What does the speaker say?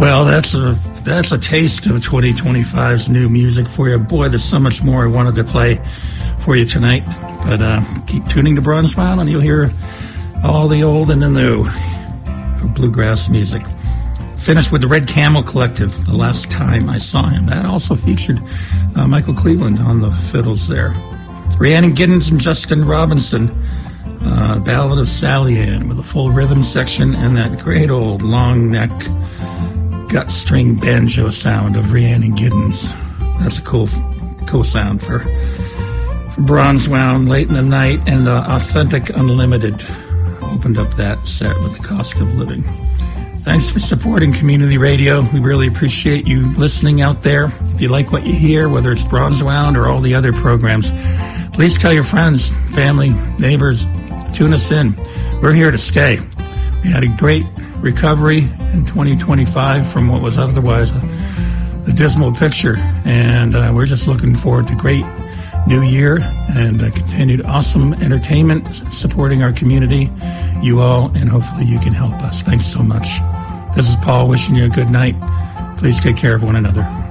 Well, that's a taste of 2025's new music for you. Boy, there's so much more I wanted to play for you tonight. But keep tuning to Bronzewilde and you'll hear all the old and the new of bluegrass music. Finished with the Red Camel Collective, The Last Time I Saw Him. That also featured Michael Cleveland on the fiddles there. Rhiannon Giddens and Justin Robinson, Ballad of Sally Ann with a full rhythm section and that great old long neck gut string banjo sound of Rhiannon Giddens. That's a cool sound for Bronzewilde late in the night, and the Authentic Unlimited opened up that set with The Cost of Living. Thanks for supporting community radio. We really appreciate you listening out there. If you like what you hear, whether it's Bronzewilde or all the other programs, please tell your friends, family, neighbors, tune us in. We're here to stay. We had a great recovery in 2025 from what was otherwise a dismal picture, and we're just looking forward to great new year and continued awesome entertainment, supporting our community, you all, and hopefully you can help us. Thanks so much. This is Paul wishing you a good night. Please take care of one another.